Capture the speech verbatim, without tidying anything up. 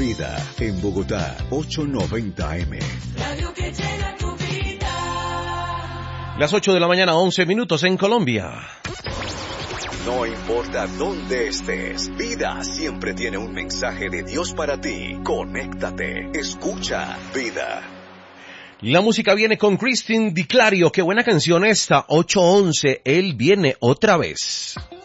Vida en Bogotá, ochocientos noventa eme. Radio que llena tu vida. Las ocho de la mañana, once minutos en Colombia. No importa dónde estés, Vida siempre tiene un mensaje de Dios para ti. Conéctate, escucha Vida. La música viene con Christine Di Clario. Qué buena canción esta, ocho once, Él viene otra vez.